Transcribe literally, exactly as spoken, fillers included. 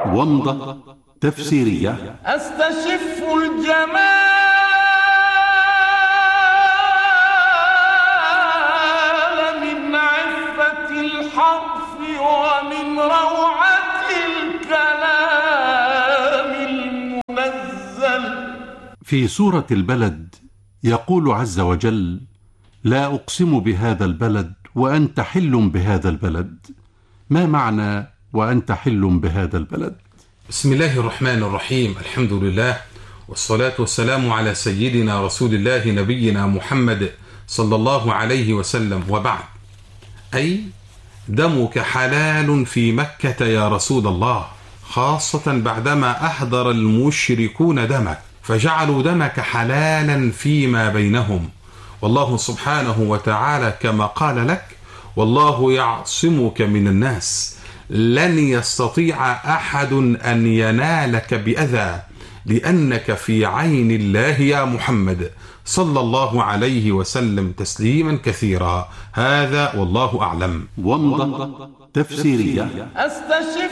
ومضة تفسيرية. أستشف الجمال من عفة الحرف ومن روعة الكلام المنزل. في سورة البلد يقول عز وجل: لا أقسم بهذا البلد وأنت حل بهذا البلد. ما معنى وأنت حل بهذا البلد؟ بسم الله الرحمن الرحيم. الحمد لله والصلاة والسلام على سيدنا رسول الله نبينا محمد صلى الله عليه وسلم، وبعد. أي دمك حلال في مكة يا رسول الله، خاصة بعدما أحضر المشركون دمك فجعلوا دمك حلالا فيما بينهم، والله سبحانه وتعالى كما قال لك: والله يعصمك من الناس، لن يستطيع أحد أن ينالك بأذى لأنك في عين الله يا محمد صلى الله عليه وسلم تسليما كثيرا. هذا والله أعلم. ومضة تفسيرية. أستشف